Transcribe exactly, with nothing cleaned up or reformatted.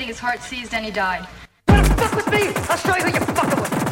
getting his heart seized and he died. Wanna fuck with me? I'll show you who you're fucking with.